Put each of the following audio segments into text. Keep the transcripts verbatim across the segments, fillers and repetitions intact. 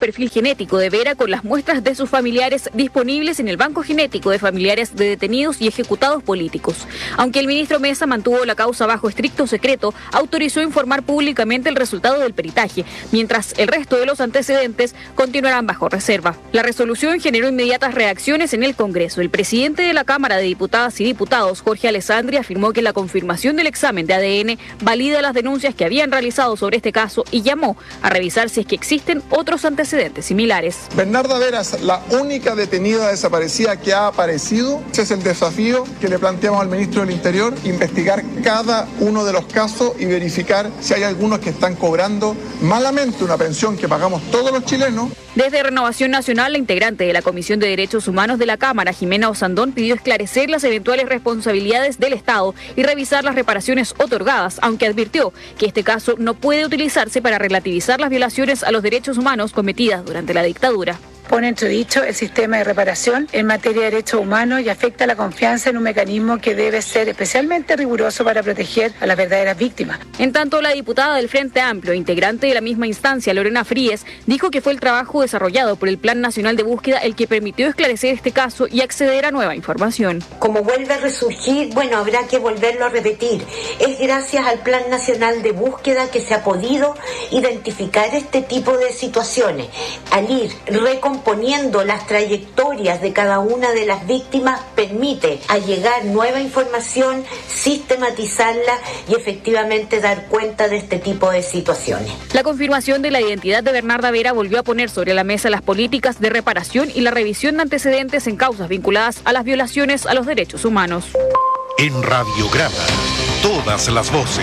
perfil genético de Vera con las muestras de sus familiares disponibles en el Banco Genético de Familiares de Detenidos y Ejecutados Políticos. Aunque el ministro Mesa mantuvo la causa bajo estricto secreto, autorizó informar públicamente el resultado del peritaje, mientras el resto de los antecedentes continuarán bajo reserva. La resolución generó inmediatas reacciones en el Congreso. El presidente de la Cámara de Diputadas y Diputados, Jorge Alessandri, afirmó que la confirmación del examen de A D N valida las denuncias que habían realizado sobre este caso y llamó a revisar si es que existen otros antecedentes similares. Bernarda Vera es la única detenida desaparecida que ha aparecido. Ese es el desafío que le planteamos al ministro del Interior, investigar cada uno de los casos y verificar si hay algunos que están cobrando malamente una pensión que pagamos todos los chilenos. Desde Renovación Nacional, la integrante de la Comisión de Derechos Humanos de la Cámara, Jimena Osandón, pidió esclarecer las eventuales responsabilidades del Estado y revisar las reparaciones otorgadas, aunque advirtió que este caso no puede utilizarse para relativizar las violaciones a los derechos humanos cometidas durante la dictadura. Pone entredicho el sistema de reparación en materia de derechos humanos y afecta la confianza en un mecanismo que debe ser especialmente riguroso para proteger a las verdaderas víctimas. En tanto, la diputada del Frente Amplio, integrante de la misma instancia, Lorena Fríes, dijo que fue el trabajo desarrollado por el Plan Nacional de Búsqueda el que permitió esclarecer este caso y acceder a nueva información. Como vuelve a resurgir, bueno, habrá que volverlo a repetir. Es gracias al Plan Nacional de Búsqueda que se ha podido identificar este tipo de situaciones. Al ir recomponiendo Componiendo las trayectorias de cada una de las víctimas permite allegar nueva información, sistematizarla y efectivamente dar cuenta de este tipo de situaciones. La confirmación de la identidad de Bernarda Vera volvió a poner sobre la mesa las políticas de reparación y la revisión de antecedentes en causas vinculadas a las violaciones a los derechos humanos. En Radiograma, todas las voces.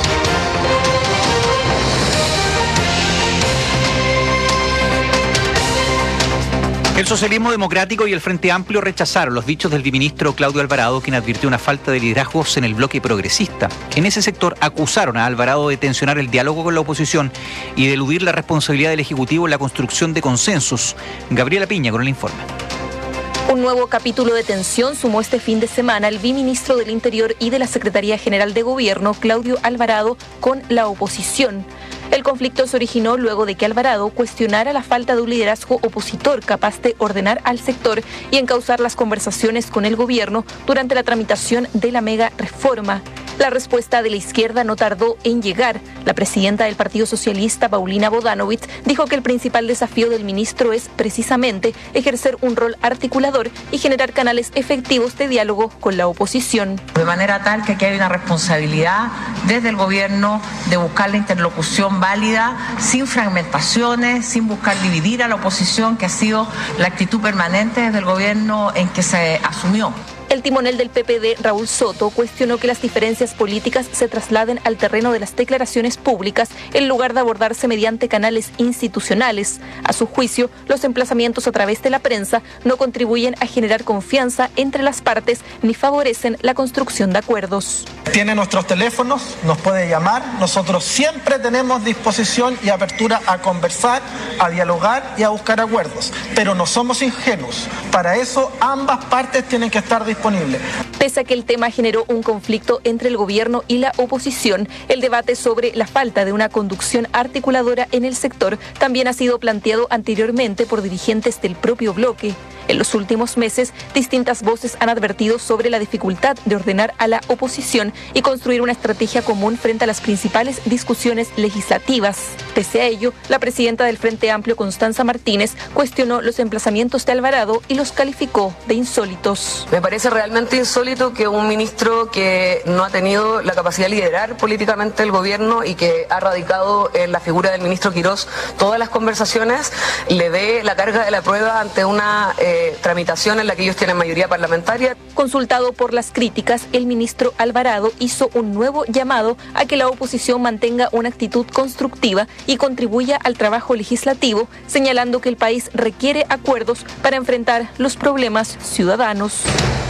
El socialismo democrático y el Frente Amplio rechazaron los dichos del biministro Claudio Alvarado, quien advirtió una falta de liderazgos en el bloque progresista. En ese sector acusaron a Alvarado de tensionar el diálogo con la oposición y de eludir la responsabilidad del Ejecutivo en la construcción de consensos. Gabriela Piña con el informe. Un nuevo capítulo de tensión sumó este fin de semana el biministro del Interior y de la Secretaría General de Gobierno, Claudio Alvarado, con la oposición. El conflicto se originó luego de que Alvarado cuestionara la falta de un liderazgo opositor capaz de ordenar al sector y encauzar las conversaciones con el gobierno durante la tramitación de la mega reforma. La respuesta de la izquierda no tardó en llegar. La presidenta del Partido Socialista, Paulina Bodanovich, dijo que el principal desafío del ministro es precisamente ejercer un rol articulador y generar canales efectivos de diálogo con la oposición. De manera tal que aquí hay una responsabilidad desde el gobierno de buscar la interlocución válida, sin fragmentaciones, sin buscar dividir a la oposición, que ha sido la actitud permanente desde el gobierno en que se asumió. El timonel del P P D, Raúl Soto, cuestionó que las diferencias políticas se trasladen al terreno de las declaraciones públicas en lugar de abordarse mediante canales institucionales. A su juicio, los emplazamientos a través de la prensa no contribuyen a generar confianza entre las partes ni favorecen la construcción de acuerdos. Tiene nuestros teléfonos, nos puede llamar. Nosotros siempre tenemos disposición y apertura a conversar, a dialogar y a buscar acuerdos. Pero no somos ingenuos. Para eso ambas partes tienen que estar disponibles. Pese a que el tema generó un conflicto entre el gobierno y la oposición, el debate sobre la falta de una conducción articuladora en el sector también ha sido planteado anteriormente por dirigentes del propio bloque. En los últimos meses, distintas voces han advertido sobre la dificultad de ordenar a la oposición y construir una estrategia común frente a las principales discusiones legislativas. Pese a ello, la presidenta del Frente Amplio, Constanza Martínez, cuestionó los emplazamientos de Alvarado y los calificó de insólitos. Me parece realmente insólito que un ministro que no ha tenido la capacidad de liderar políticamente el gobierno y que ha radicado en la figura del ministro Quirós todas las conversaciones, le dé la carga de la prueba ante una eh, tramitación en la que ellos tienen mayoría parlamentaria. Consultado por las críticas, el ministro Alvarado hizo un nuevo llamado a que la oposición mantenga una actitud constructiva y contribuya al trabajo legislativo, señalando que el país requiere acuerdos para enfrentar los problemas ciudadanos.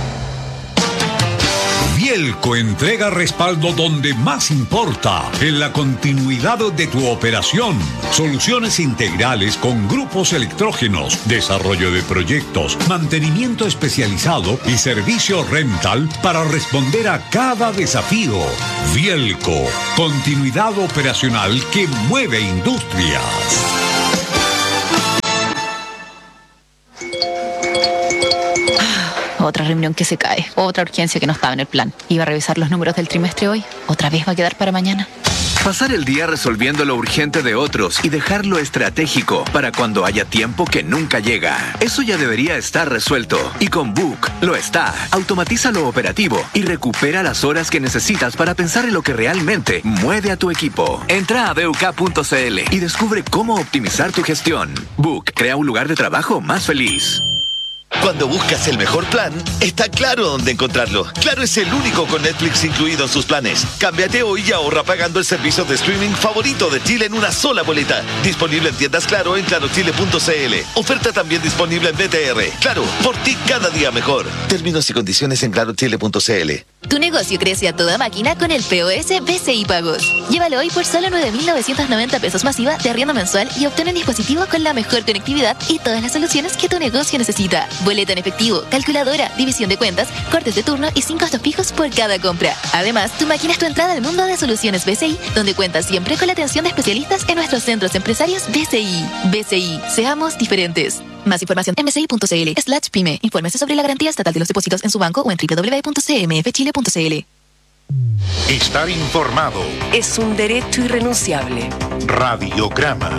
Vielco entrega respaldo donde más importa, en la continuidad de tu operación. Soluciones integrales con grupos electrógenos, desarrollo de proyectos, mantenimiento especializado y servicio rental para responder a cada desafío. Vielco, continuidad operacional que mueve industrias. Otra reunión que se cae, otra urgencia que no estaba en el plan. Iba a revisar los números del trimestre hoy, otra vez va a quedar para mañana. Pasar el día resolviendo lo urgente de otros y dejarlo estratégico para cuando haya tiempo que nunca llega. Eso ya debería estar resuelto. Y con Book lo está. Automatiza lo operativo y recupera las horas que necesitas para pensar en lo que realmente mueve a tu equipo. Entra a buk punto cl y descubre cómo optimizar tu gestión. Book crea un lugar de trabajo más feliz. Cuando buscas el mejor plan, está Claro dónde encontrarlo. Claro es el único con Netflix incluido en sus planes. Cámbiate hoy y ahorra pagando el servicio de streaming favorito de Chile en una sola boleta. Disponible en tiendas Claro en claro chile punto cl. Oferta también disponible en B T R. Claro, por ti cada día mejor. Términos y condiciones en claro chile punto cl. Tu negocio crece a toda máquina con el P O S B C I Pagos. Llévalo hoy por solo nueve mil novecientos noventa pesos masiva de arriendo mensual y obtén un dispositivo con la mejor conectividad y todas las soluciones que tu negocio necesita. Boleta en efectivo, calculadora, división de cuentas, cortes de turno y sin costos fijos por cada compra. Además, tu máquina es tu entrada al mundo de soluciones B C I, donde cuentas siempre con la atención de especialistas en nuestros centros empresarios B C I. B C I, seamos diferentes. Más información en bci punto cl slash pyme. Infórmese sobre la garantía estatal de los depósitos en su banco o en doble u doble u doble u punto c m f chile punto cl. Estar informado es un derecho irrenunciable. Radiograma.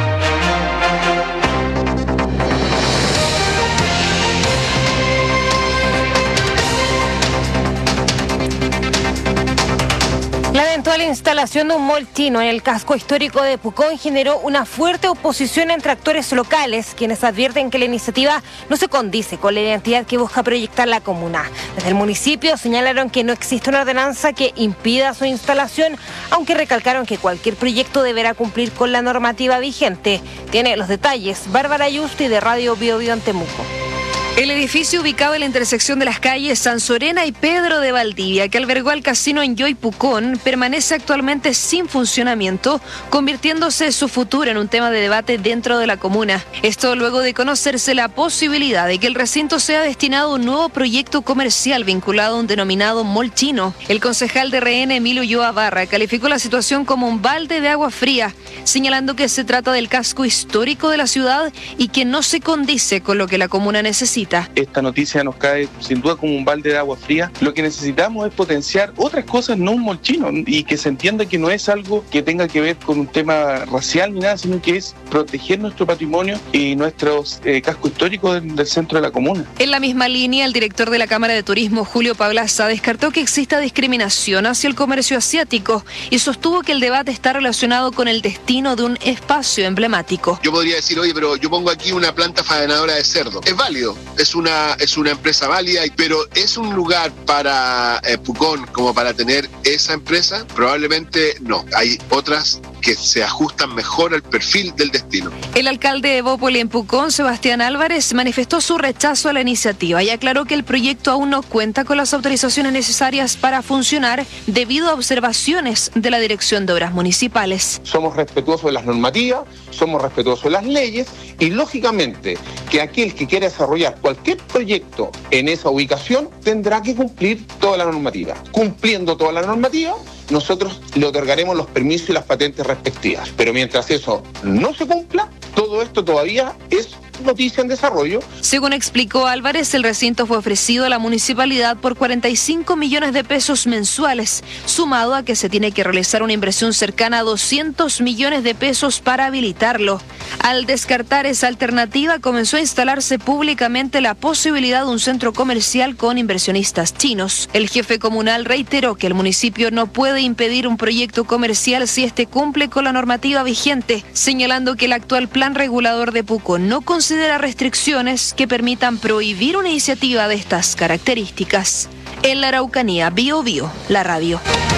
La eventual instalación de un mall chino en el casco histórico de Pucón generó una fuerte oposición entre actores locales, quienes advierten que la iniciativa no se condice con la identidad que busca proyectar la comuna. Desde el municipio señalaron que no existe una ordenanza que impida su instalación, aunque recalcaron que cualquier proyecto deberá cumplir con la normativa vigente. Tiene los detalles Bárbara Yusti de Radio Bio Bio en Temuco. El edificio ubicado en la intersección de las calles San Sorena y Pedro de Valdivia, que albergó al casino Enjoy Pucón, permanece actualmente sin funcionamiento, convirtiéndose su futuro en un tema de debate dentro de la comuna. Esto luego de conocerse la posibilidad de que el recinto sea destinado a un nuevo proyecto comercial vinculado a un denominado mall chino. El concejal de R N, Emilio Ulloa Barra, calificó la situación como un balde de agua fría, señalando que se trata del casco histórico de la ciudad y que no se condice con lo que la comuna necesita. Esta noticia nos cae sin duda como un balde de agua fría. Lo que necesitamos es potenciar otras cosas, no un mall chino, y que se entienda que no es algo que tenga que ver con un tema racial ni nada, sino que es proteger nuestro patrimonio y nuestros eh, casco histórico del, del centro de la comuna. En la misma línea, el director de la Cámara de Turismo, Julio Pablaza, descartó que exista discriminación hacia el comercio asiático y sostuvo que el debate está relacionado con el destino de un espacio emblemático. Yo podría decir, oye, pero yo pongo aquí una planta faenadora de cerdo. Es válido. Es una, es una empresa válida, pero ¿es un lugar para eh, Pucón como para tener esa empresa? Probablemente no. Hay otras que se ajustan mejor al perfil del destino. El alcalde de Bópoli en Pucón, Sebastián Álvarez, manifestó su rechazo a la iniciativa y aclaró que el proyecto aún no cuenta con las autorizaciones necesarias para funcionar debido a observaciones de la Dirección de Obras Municipales. Somos respetuosos de las normativas, somos respetuosos de las leyes y lógicamente que aquel que quiera desarrollar cualquier proyecto en esa ubicación tendrá que cumplir toda la normativa. Cumpliendo toda la normativa, nosotros le otorgaremos los permisos y las patentes respectivas. Pero mientras eso no se cumpla, todo esto todavía es noticia en desarrollo. Según explicó Álvarez, el recinto fue ofrecido a la municipalidad por cuarenta y cinco millones de pesos mensuales, sumado a que se tiene que realizar una inversión cercana a doscientos millones de pesos para habilitarlo. Al descartar esa alternativa, comenzó a instalarse públicamente la posibilidad de un centro comercial con inversionistas chinos. El jefe comunal reiteró que el municipio no puede impedir un proyecto comercial si este cumple con la normativa vigente, señalando que el actual plan regulador de Pucón no considera restricciones que permitan prohibir una iniciativa de estas características. En la Araucanía, Bio Bio, la radio.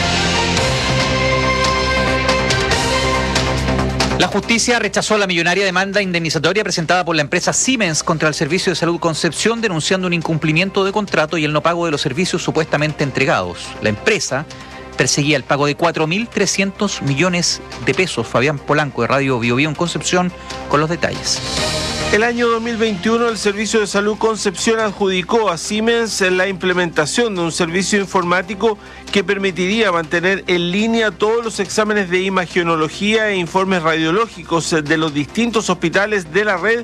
La justicia rechazó la millonaria demanda indemnizatoria presentada por la empresa Siemens contra el Servicio de Salud Concepción, denunciando un incumplimiento de contrato y el no pago de los servicios supuestamente entregados. La empresa perseguía el pago de cuatro mil trescientos millones de pesos. Fabián Polanco, de Radio Bio Bio en Concepción, con los detalles. El año dos mil veintiuno, el Servicio de Salud Concepción adjudicó a Siemens la implementación de un servicio informático que permitiría mantener en línea todos los exámenes de imagenología e informes radiológicos de los distintos hospitales de la red